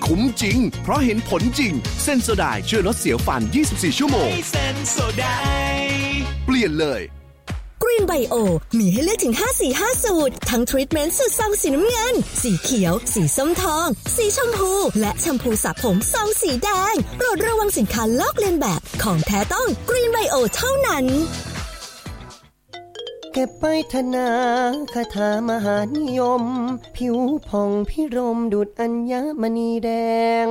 คุ้มจริงเพราะเห็นผลจริงเซนโซไดช่วยลดเสียวฟัน24ชั่วโมงเซนโซไดเปลี่ยนเลย Green Bio มีให้เลือกถึง5สี5สูตรทั้งทรีทเมนต์สูตรซองสีน้ำเงินสีเขียวสีส้มทองสีชมพูและแชมพูสระผมซองสีแดงโปรดระวังสินค้าลอกเลียนแบบของแท้ต้อง Green Bio เท่านั้นเก็บไปธนาคาถามหานิยมผิวผ่องพิรมดุจอัญมณีแดง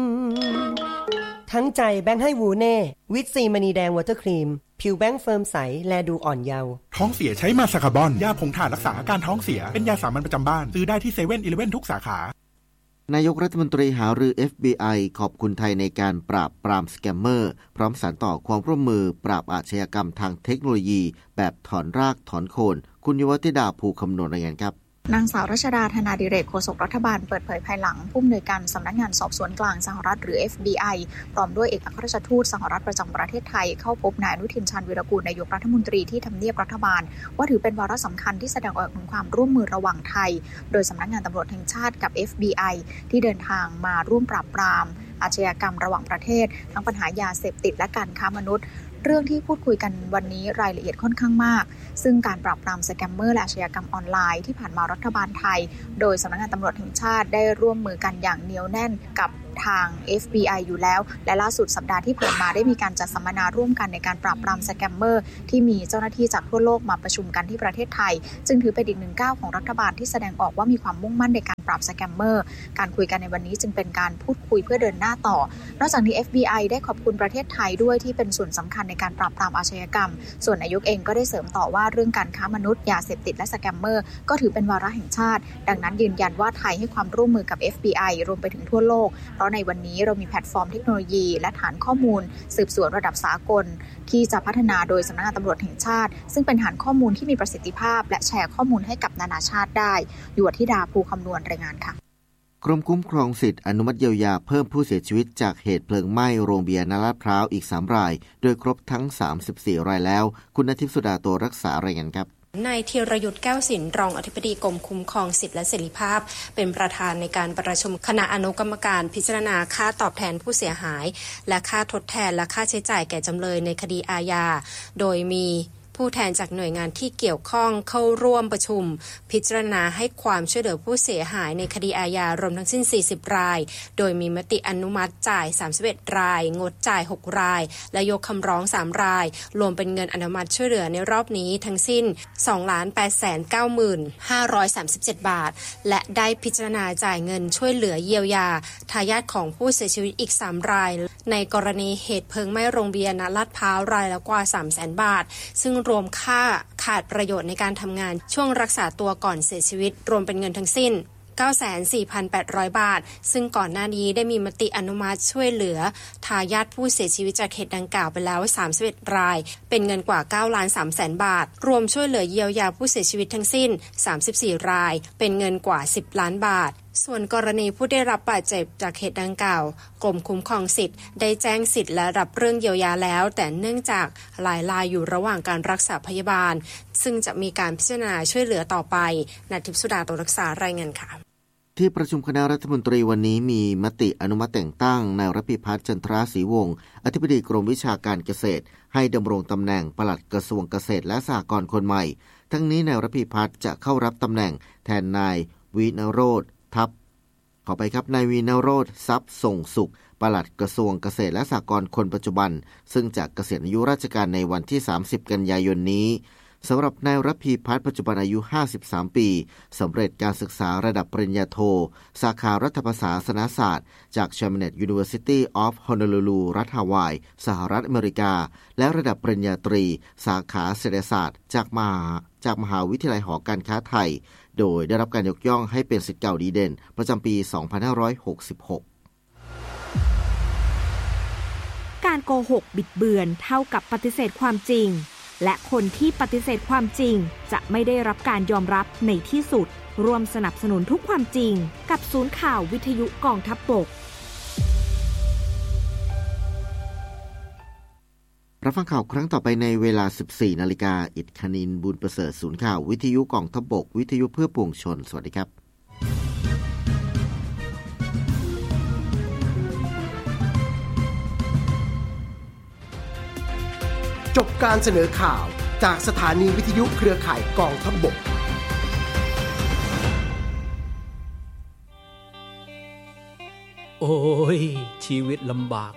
ทั้งใจแบงค์ให้วูเน่วิตซีมณีแดงวอเตอร์ครีมผิวแบงค์เฟิร์มใสแลดูอ่อนเยาว์ท้องเสียใช้มาสคาบอนยาผงถ่านรักษาอาการท้องเสียเป็นยาสามัญประจำบ้านซื้อได้ที่ 7-Eleven ทุกสาขานายกรัฐมนตรีหารือ FBI ขอบคุณไทยในการปราบปรามสแกมเมอร์พร้อมสานต่อความร่วมมือปราบอาชญากรรมทางเทคโนโลยีแบบถอนรากถอนโคนคุณยุวธิดาภูคำนวณรายงานครับนางสาวรัชดาธนาดิเรกโฆษกรัฐบาลเปิดเผยภายหลังผู้อำนวยการสำนักงานสอบสวนกลางสหรัฐหรือ FBI พร้อมด้วยเอกอัครราชทูตสหรัฐประจำประเทศไทยเข้าพบนายอนุทินชาญวีรกูลนายกรัฐมนตรีที่ทำเนียบรัฐบาลว่าถือเป็นวาระสำคัญที่แสดงออกถึงความร่วมมือระหว่างไทยโดยสำนักงานตำรวจแห่งชาติกับ FBI ที่เดินทางมาร่วมปราบปรามอาชญากรรมระหว่างประเทศทั้งปัญหายาเสพติดและการค้ามนุษย์เรื่องที่พูดคุยกันวันนี้รายละเอียดค่อนข้างมากซึ่งการปราบปรามสแกมเมอร์และอาชญากรรมออนไลน์ที่ผ่านมารัฐบาลไทยโดยสำนักงานตำรวจแห่งชาติได้ร่วมมือกันอย่างเหนียวแน่นกับทาง FBI อยู่แล้วและล่าสุดสัปดาห์ที่ผ่านมาได้มีการจัดสัมมนาร่วมกันในการปราบปรามสแกมเมอร์ที่มีเจ้าหน้าที่จากทั่วโลกมาประชุมกันที่ประเทศไทยจึงถือเป็นอีกหนึ่งก้าวของรัฐบาลที่แสดงออกว่ามีความมุ่งมั่นในการปราบสแกมเมอร์การคุยกันในวันนี้จึงเป็นการพูดคุยเพื่อเดินหน้าต่อนอกจากนี้ FBI ได้ขอบคุณประเทศไทยด้วยที่เป็นส่วนสำคัญในการปราบปรามอาชญากรรมส่วนนายกเองก็ได้เสริมต่อว่าเรื่องการค้ามนุษย์ยาเสพติดและสแกมเมอร์ก็ถือเป็นวาระแห่งชาติดังนั้นยืนยันว่าไทยให้ความร่วมมือกับ FBI รวมไปถึงทั่วโลกเพราะในวันนี้เรามีแพลตฟอร์มเทคโนโลยีและฐานข้อมูลสืบสวนระดับสากลที่จะพัฒนาโดยสำนักงานตำรวจแห่งชาติซึ่งเป็นฐานข้อมูลที่มีประสิทธิภาพและแชร์ข้อมูลให้กับนานาชาติได้ยุวธิดาภูคำนวณรายงานค่ะกรมคุ้มครองสิทธิอนุมัติเยียวยาเพิ่มผู้เสียชีวิตจากเหตุเพลิงไหม้โรงเบียร์ณลาดพร้าวอีก3รายโดยครบทั้ง34รายแล้วคุณณทิพย์สุดาโตรักษารายงานครับนายธีรยุทธแก้วสินรองอธิบดีกรมคุ้มครองสิทธิและเสรีภาพเป็นประธานในการประชุมคณะอนุกรรมการพิจารณาค่าตอบแทนผู้เสียหายและค่าทดแทนและค่าใช้จ่ายแก่จำเลยในคดีอาญาโดยมีผู้แทนจากหน่วยงานที่เกี่ยวข้องเข้าร่วมประชุมพิจารณาให้ความช่วยเหลือผู้เสียหายในคดีอาญารวมทั้งสิ้น40รายโดยมีมติอนุมัติจ่าย31รายงดจ่าย6รายและยกคำร้อง3รายรวมเป็นเงินอนุมัติช่วยเหลือในรอบนี้ทั้งสิ้น 2,890,537 บาทและได้พิจารณาจ่ายเงินช่วยเหลือเยียวยาทายาทของผู้เสียชีวิตอีก3รายในกรณีเหตุเพลิงไหม้โรงเบียร์ณลาดพร้าวรายละกว่า 300,000 บาทซึ่งรวมค่าขาดประโยชน์ในการทำงานช่วงรักษาตัวก่อนเสียชีวิตรวมเป็นเงินทั้งสิ้น 94,800 บาทซึ่งก่อนหน้านี้ได้มีมติอนุมัติช่วยเหลือทายาทผู้เสียชีวิตจากเหตุดังกล่าวไปแล้ว31รายเป็นเงินกว่า9,300,000 บาทรวมช่วยเหลือเยียวยาผู้เสียชีวิตทั้งสิ้น34รายเป็นเงินกว่า10ล้านบาทส่วนกรณีผู้ได้รับบาดเจ็บจากเหตุดังกล่าวกรมคุ้มครองสิทธิ์ได้แจ้งสิทธิ์และรับเรื่องเยียวยาแล้วแต่เนื่องจากหลายรายอยู่ระหว่างการรักษาพยาบาลซึ่งจะมีการพิจารณาช่วยเหลือต่อไปณทิพย์สุดาโตรักษารายงานค่ะที่ประชุมคณะรัฐมนตรีวันนี้มีมติอนุมัติแต่งตั้งนายรพิพัฒน์จันทราศรีวงศ์อธิบดีกรมวิชาการเกษตรให้ดำรงตำแหน่งปลัดกระทรวงเกษตรและสหกรณ์คนใหม่ทั้งนี้นายรพิพัฒน์จะเข้ารับตำแหน่งแทนนายวินโรจน์นายวินโรจน์ทรัพย์ส่งสุขปลัดกระทรวงเกษตรและสหกรณ์คนปัจจุบันซึ่งจะเกษียณอายุราชการในวันที่30กันยายนนี้สำหรับนายรพิพัฒน์ปัจจุบันอายุ53ปีสำเร็จการศึกษาระดับปริญญาโทสาขารัฐประศาสนศาสตร์จาก Chapman University of Honolulu รัฐฮาวายสหรัฐอเมริกาและระดับปริญญาตรีสาขาเศรษฐศาสตร์จากมหาวิทยาลัยหอการค้าไทยโดยได้รับการยกย่องให้เป็นศิษย์เก่าดีเด่นประจำปี 2566 การโกหกบิดเบือนเท่ากับปฏิเสธความจริงและคนที่ปฏิเสธความจริงจะไม่ได้รับการยอมรับในที่สุดร่วมสนับสนุนทุกความจริงกับศูนย์ข่าววิทยุกองทัพบกรับฟังข่าวครั้งต่อไปในเวลา 14 นาฬิกาอิฐคณินบุญประเสริฐศูนย์ข่าววิทยุกองทัพบกวิทยุเพื่อปวงชนสวัสดีครับจบการเสนอข่าวจากสถานีวิทยุเครือข่ายกองทัพบกโอ้ยชีวิตลำบาก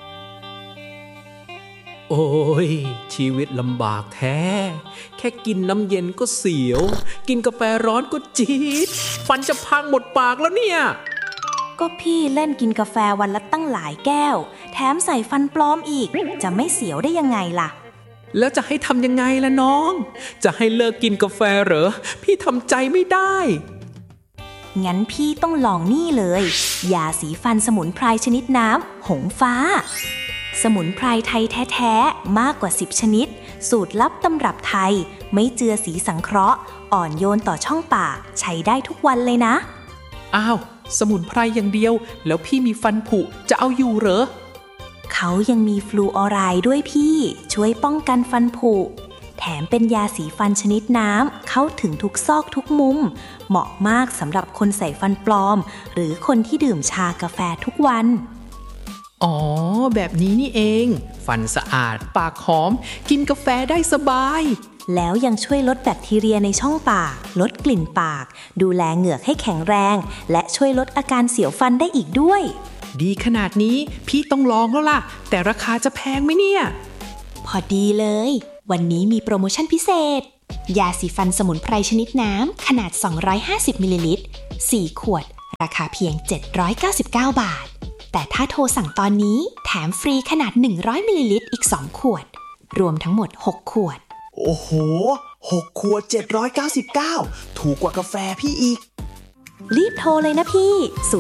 โอ้ยชีวิตลำบากแท้แค่กินน้ำเย็นก็เสียวกินกาแฟร้อนก็จี๊ดฟันจะพังหมดปากแล้วเนี่ยก็พี่เล่นกินกาแฟวันละตั้งหลายแก้วแถมใส่ฟันปลอมอีกจะไม่เสียวได้ยังไงล่ะแล้วจะให้ทำยังไงล่ะน้องจะให้เลิกกินกาแฟเหรอพี่ทำใจไม่ได้งั้นพี่ต้องลองนี่เลยยาสีฟันสมุนไพรชนิดน้ำหงฟ้าสมุนไพรไทยแท้ๆมากกว่า10ชนิดสูตรลับตำรับไทยไม่เจือสีสังเคราะห์อ่อนโยนต่อช่องปากใช้ได้ทุกวันเลยนะอ้าวสมุนไพรอย่างเดียวแล้วพี่มีฟันผุจะเอาอยู่เหรอเขายังมีฟลูออไรด์ด้วยพี่ช่วยป้องกันฟันผุแถมเป็นยาสีฟันชนิดน้ำเข้าถึงทุกซอกทุกมุมเหมาะมากสำหรับคนใส่ฟันปลอมหรือคนที่ดื่มชากาแฟทุกวันอ๋อแบบนี้นี่เองฟันสะอาดปากหอมกินกาแฟได้สบายแล้วยังช่วยลดแบคทีเรียในช่องปากลดกลิ่นปากดูแลเหงือกให้แข็งแรงและช่วยลดอาการเสียวฟันได้อีกด้วยดีขนาดนี้พี่ต้องลองแล้วล่ะแต่ราคาจะแพงไหมเนี่ยพอดีเลยวันนี้มีโปรโมชั่นพิเศษยาสีฟันสมุนไพรชนิดน้ำขนาด250มิลลิลิตร4ขวดราคาเพียง799 บาทแต่ถ้าโทรสั่งตอนนี้แถมฟรีขนาด100มิลลิลิตรอีก2ขวดรวมทั้งหมด6ขวดโอ้โห6ขวด799ถูกกว่ากาแฟพี่อีกรีบโทรเลยนะพี่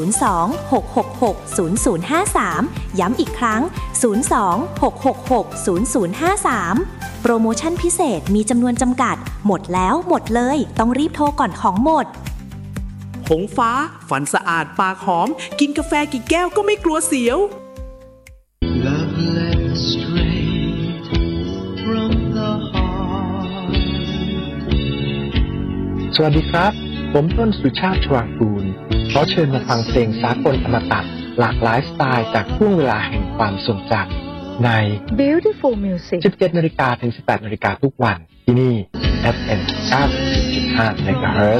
02-666-0053ย้ำอีกครั้ง02-666-0053โปรโมชั่นพิเศษมีจำนวนจำกัดหมดแล้วหมดเลยต้องรีบโทรก่อนของหมดหงฟ้าฟันสะอาดปากหอมกินกาแฟกี่แก้วก็ไม่กลัวเสียว Love letter straight from the heart สวัสดีครับผมต้นสุชาติชวางกูลขอเชิญมาฟังเพลงสากลอมตะหลากหลายสไตล์จากช่วงเวลาแห่งความทรงจำใน Beautiful Music 17 น.ถึง 18 น.ทุกวันที่นี่ FM 90.5 MHz